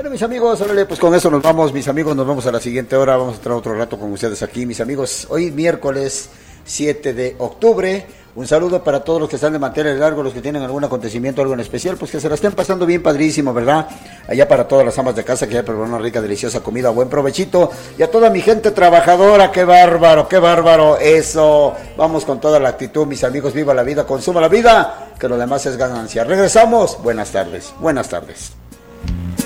Bueno, mis amigos, órale, pues con eso nos vamos, mis amigos, nos vamos a la siguiente hora, vamos a estar otro rato con ustedes aquí, mis amigos, hoy miércoles 7 de octubre, un saludo para todos los que están de mantener largo, los que tienen algún acontecimiento, algo en especial, pues que se la estén pasando bien padrísimo, ¿verdad? Allá para todas las amas de casa que ya preparan una rica, deliciosa comida, buen provechito, y a toda mi gente trabajadora, qué bárbaro, eso, vamos con toda la actitud, mis amigos, viva la vida, consuma la vida, que lo demás es ganancia. Regresamos, buenas tardes.